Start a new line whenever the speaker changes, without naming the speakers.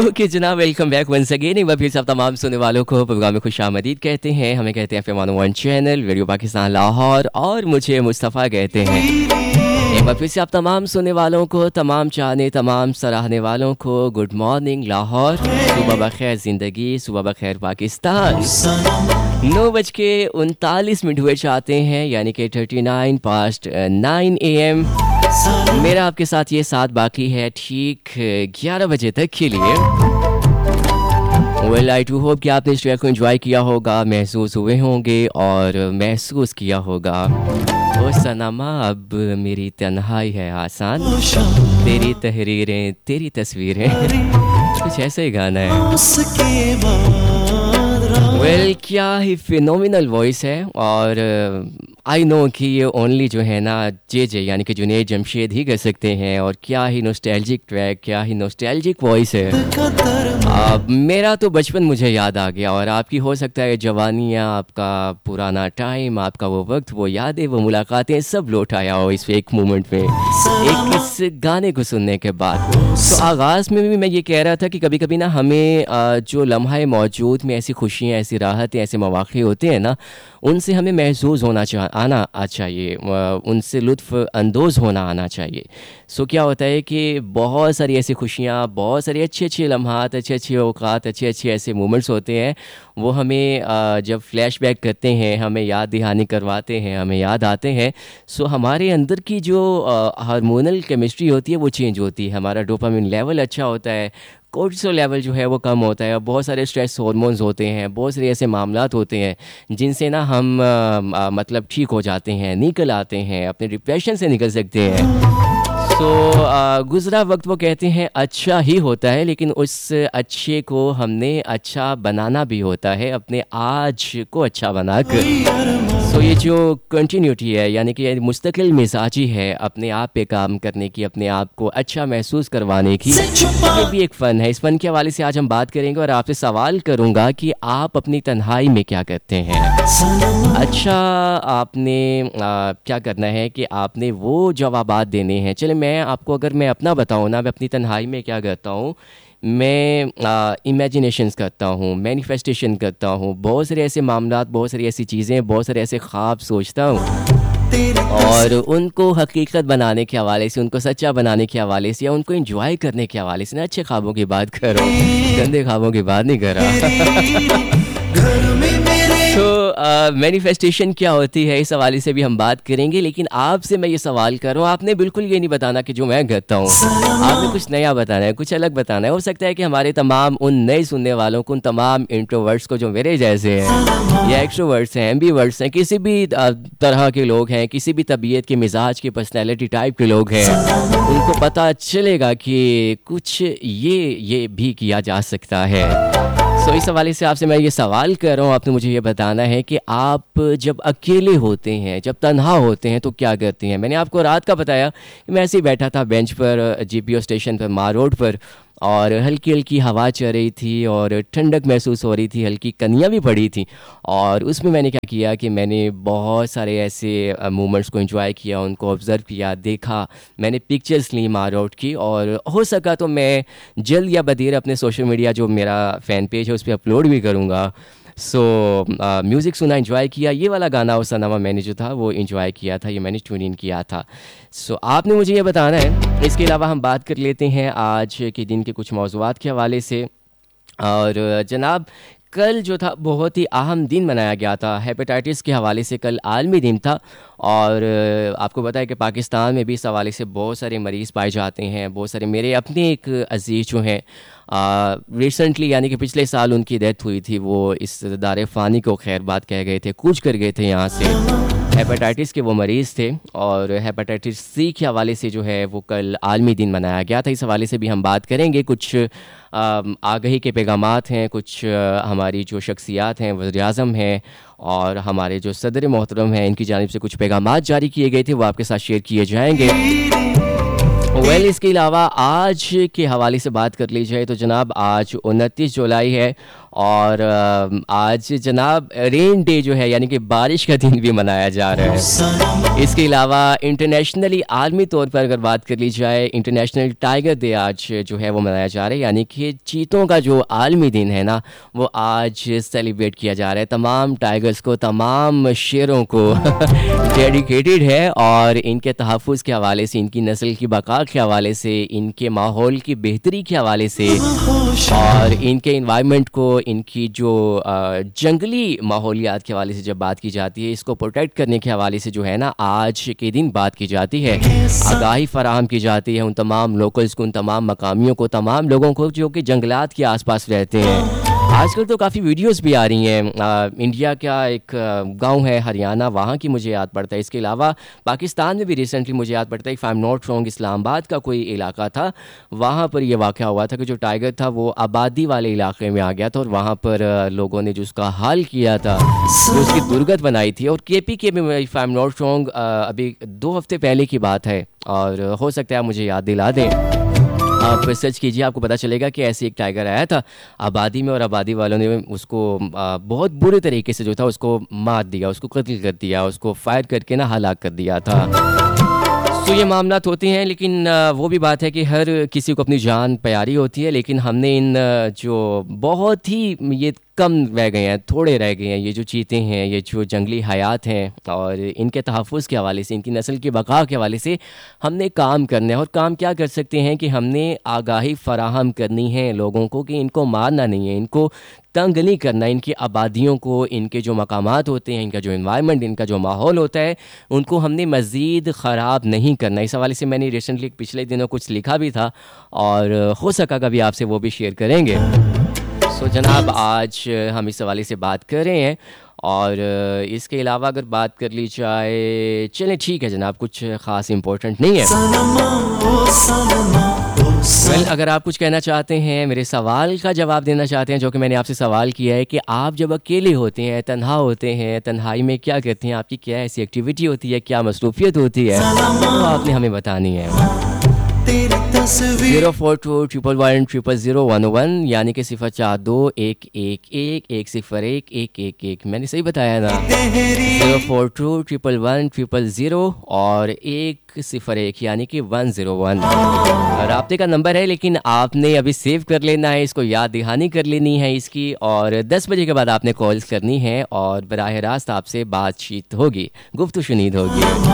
Okay जनाब, welcome back once again. एक बार फिर से आप तमाम सुनने वालों को प्रोग्राम में खुशामदीद कहते हैं। हमें कहते हैं FM 101 channel radio Pakistan Lahore, और मुझे मुस्तफ़ा कहते हैं। एक बार फिर से आप तमाम सुनने वालों को, तमाम चाहने, तमाम सराहने वालों को गुड मॉर्निंग लाहौर, सुबह बखैर ज़िंदगी, सुबह बखैर पाकिस्तान। 9:39 हुए चाहते हैं, यानी कि 9:39 AM। मेरा आपके साथ ये साथ बाकी है ठीक 11 बजे तक के लिए। वेल आई टू होप कि आपने इस ट्रैक को एंजॉय किया होगा, महसूस हुए होंगे और महसूस किया होगा। ओ सनमा अब मेरी तन्हाई है आसान, तेरी तहरीरें तेरी तस्वीरें, कुछ ऐसा ही गाना है। वेल क्या ही फिनोमिनल वॉइस है, और आई नो कि ये ओनली जो है ना जे यानी कि जुनैद जमशेद ही कर सकते हैं। और क्या ही नॉस्टैल्जिक ट्रैक, क्या ही नॉस्टैल्जिक वॉइस है। मेरा तो बचपन मुझे याद आ गया, और आपकी हो सकता है जवानियाँ, आपका पुराना टाइम, आपका वो वक्त, वो यादें, वो मुलाकातें सब लौट आया हो इस एक मोमेंट में, एक इस गाने को सुनने के बाद। तो आगाज़ में भी मैं ये कह रहा था कि कभी कभी ना हमें जो लम्हा मौजूद में ऐसी खुशियाँ, ऐसी राहतें, ऐसे मौक़े होते हैं ना, उनसे हमें महसूस आना चाहिए, उनसे लुत्फ़ अंदोज़ होना आना चाहिए। सो क्या होता है कि बहुत सारी ऐसी खुशियाँ, बहुत सारे अच्छे अच्छे लम्हात, अच्छे अच्छे औक़ात, अच्छे अच्छे ऐसे मोमेंट्स होते हैं, वो हमें जब फ्लैशबैक करते हैं, हमें याद दहानी करवाते हैं, हमें याद आते हैं। सो हमारे अंदर की जो हार्मोनल केमिस्ट्री होती है वो चेंज होती है, हमारा डोपामिन लेवल अच्छा होता है, कोर्टिसोल लेवल जो है वो कम होता है, और बहुत सारे स्ट्रेस हार्मोन्स होते हैं, बहुत सारे ऐसे मामलात होते हैं जिनसे ना हम मतलब ठीक हो जाते हैं, निकल आते हैं, अपने डिप्रेशन से निकल सकते हैं। सो गुज़रा वक्त वो कहते हैं अच्छा ही होता है, लेकिन उस अच्छे को हमने अच्छा बनाना भी होता है, अपने आज को अच्छा बनाकर। सो ये जो कंटिन्यूटी है, यानी कि मुस्तकिल मिजाजी है अपने आप पे काम करने की, अपने आप को अच्छा महसूस करवाने की, ये भी एक फ़न है। इस फ़न के हवाले से आज हम बात करेंगे, और आपसे सवाल करूँगा कि आप अपनी तन्हाई में क्या करते हैं। अच्छा, आपने क्या करना है कि आपने वो जवाबात देने हैं। चले मैं आपको, अगर मैं अपना बताऊँ ना, मैं अपनी तन्हाई में क्या करता हूँ, मैं इमेजिनेशंस करता हूँ, मैनिफेस्टेशन करता हूँ, बहुत सारे ऐसे मामलात, बहुत सारी ऐसी चीज़ें, बहुत सारे ऐसे ख्वाब सोचता हूँ, और उनको हकीकत बनाने के हवाले से, उनको सच्चा बनाने के हवाले से, या उनको एंजॉय करने के हवाले से ना, अच्छे ख्वाबों की बात करो, गंदे ख्वाबों की बात नहीं कर रहा। तो मैनिफेस्टेशन क्या होती है, इस हवाले से भी हम बात करेंगे। लेकिन आपसे मैं ये सवाल कर रहा हूँ, आपने बिल्कुल ये नहीं बताना कि जो मैं करता हूँ, आपने कुछ नया बताना है, कुछ अलग बताना है। हो सकता है कि हमारे तमाम उन नए सुनने वालों को, उन तमाम इंट्रोवर्ट्स को जो मेरे जैसे हैं, या एक्सट्रोवर्ट्स हैं, एम्बीवर्ट्स हैं, किसी भी तरह के लोग हैं, किसी भी तबीयत के, मिजाज के, पर्सनैलिटी टाइप के लोग हैं, उनको पता चलेगा कि कुछ ये भी किया जा सकता है। सो इस हवाले से आपसे मैं ये सवाल कर रहा हूँ, आपने मुझे ये बताना है कि आप जब अकेले होते हैं, जब तन्हा होते हैं, तो क्या करते हैं। मैंने आपको रात का बताया कि मैं ऐसे ही बैठा था बेंच पर, GPO स्टेशन पर, मार रोड पर, और हल्की हल्की हवा चल रही थी, और ठंडक महसूस हो रही थी, हल्की कनियाँ भी पड़ी थी। और उसमें मैंने क्या किया कि मैंने बहुत सारे ऐसे मोमेंट्स को एंजॉय किया, उनको ऑब्ज़र्व किया, देखा, मैंने पिक्चर्स ली मार आउट की, और हो सका तो मैं जल्द या बदेर अपने सोशल मीडिया, जो मेरा फ़ैन पेज है, उस पर अपलोड भी करूँगा। सो म्यूज़िक सुना, एंजॉय किया। ये वाला गाना उस सनमा मैंने जो था वो एंजॉय किया था, ये मैंने ट्यून इन किया था। सो आपने मुझे ये बताना है। इसके अलावा हम बात कर लेते हैं आज के दिन के कुछ मौज़ूआत के हवाले से। और जनाब, कल जो था बहुत ही अहम दिन मनाया गया था हेपेटाइटिस के हवाले से। कल आलमी दिन था, और आपको पता है कि पाकिस्तान में भी इस हवाले से बहुत सारे मरीज़ पाए जाते हैं। बहुत सारे मेरे अपने एक अजीज़ जो हैं, रिसेंटली यानी कि पिछले साल उनकी डेथ हुई थी, वो इस दारे फ़ानी को खैर बात कह गए थे, कूच कर गए थे यहाँ से। हेपेटाइटिस के वो मरीज़ थे, और हेपेटाइटिस C के हवाले से जो है वो कल आलमी दिन मनाया गया था। इस हवाले से भी हम बात करेंगे। कुछ आगाही के पैगामात हैं, कुछ हमारी जो शख्सियात हैं, वज़ीर-ए-आज़म हैं, और हमारे जो सदर मोहतरम हैं, इनकी जानिब से कुछ पैगामात जारी किए गए थे, वो आपके साथ शेयर किए जाएंगे। वेल इसके अलावा आज के हवाले से बात कर ली जाए तो जनाब आज 29 जुलाई है और आज जनाब रेन डे जो है यानी कि बारिश का दिन भी मनाया जा रहा है। इसके अलावा इंटरनेशनली आलमी तौर पर अगर बात कर ली जाए इंटरनेशनल टाइगर डे आज जो है वो मनाया जा रहा है, यानी कि चीतों का जो आलमी दिन है ना वो आज सेलिब्रेट किया जा रहा है। तमाम टाइगर्स को, तमाम शेरों को डेडिकेटेड है और इनके तहफ़्फ़ुज़ के हवाले से, इनकी नस्ल की बका के हवाले से, इनके माहौल की बेहतरी के हवाले से और इनके इन्वायरमेंट को, इनकी जो जंगली माहौलियात के हवाले से जब बात की जाती है, इसको प्रोटेक्ट करने के हवाले से जो है ना आज के दिन बात की जाती है। आगाही फराहम की जाती है उन तमाम लोकल्स को, उन तमाम मकामियों को, तमाम लोगों को जो कि जंगलात के आसपास रहते हैं। आजकल तो काफ़ी वीडियोस भी आ रही हैं। इंडिया का एक गांव है हरियाणा, वहाँ की मुझे याद पड़ता है। इसके अलावा पाकिस्तान में भी रिसेंटली मुझे याद पड़ता है, if I am not wrong, Islamabad का कोई इलाका था, वहाँ पर ये वाक़या हुआ था कि जो टाइगर था वो आबादी वाले इलाके में आ गया था और वहाँ पर लोगों ने जो उसका हाल किया था, जो उसकी दुर्गत बनाई थी। और KPK में if I am not wrong अभी 2 हफ्ते पहले की बात है और हो सकता है आप मुझे याद दिला दें। आप सर्च कीजिए, आपको पता चलेगा कि ऐसे एक टाइगर आया था आबादी में और आबादी वालों ने उसको बहुत बुरे तरीके से जो था उसको मार दिया, उसको कत्ल कर दिया, उसको फायर करके ना हलाक कर दिया था। तो ये मामलात होते हैं, लेकिन वो भी बात है कि हर किसी को अपनी जान प्यारी होती है, लेकिन हमने इन जो बहुत ही ये कम रह गए हैं, थोड़े रह गए हैं, ये जो चीते हैं, ये जो जंगली हयात हैं और इनके तहफ़्फ़ुज़ के हवाले से, इनकी नस्ल की बका के हवाले से हमने काम करना है। और काम क्या कर सकते हैं कि हमने आगाही फ़राहम करनी है लोगों को कि इनको मारना नहीं है, इनको तंग नहीं करना, इनकी आबादियों को, इनके जो मकामात होते हैं, इनका जो एनवायरनमेंट, इनका जो माहौल होता है, उनको हमने मज़ीद ख़राब नहीं करना। इस हवाले से मैंने रिसेंटली पिछले दिनों कुछ लिखा भी था और हो सका कभी आपसे वो भी शेयर करेंगे। तो जनाब आज हम इस हवाले से बात कर रहे हैं और इसके अलावा अगर बात कर ली जाए, चलें ठीक है जनाब, कुछ ख़ास इम्पोर्टेंट नहीं है। वेल अगर आप कुछ कहना चाहते हैं, मेरे सवाल का जवाब देना चाहते हैं जो कि मैंने आपसे सवाल किया है कि आप जब अकेले होते हैं, तन्हा होते हैं, तन्हाई में क्या करते हैं, आपकी क्या ऐसी एक्टिविटी होती है, क्या मसरूफियत होती है, तो आपने हमें बतानी है। 0421110001 यानी कि 042111110111। मैंने सही बताया ना, 04211100 और 101 यानी कि 101 राब्ते का नंबर है, लेकिन आपने अभी सेव कर लेना है, इसको याद दहानी कर लेनी है इसकी, और 10 बजे के बाद आपने कॉल्स करनी है और बराह रास्त आपसे बातचीत होगी, गुफ्तगू शुनीद होगी।